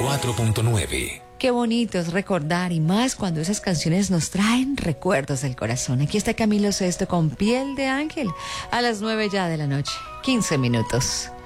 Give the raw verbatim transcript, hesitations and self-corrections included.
cuatro punto nueve. Qué bonito es recordar, y más cuando esas canciones nos traen recuerdos del corazón. Aquí está Camilo Sesto con Piel de Ángel, a las nueve ya de la noche, quince minutos.